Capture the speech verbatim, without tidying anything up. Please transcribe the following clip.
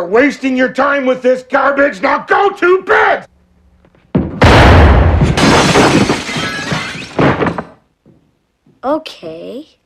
wasting your time with this garbage. Now go to bed! Okay.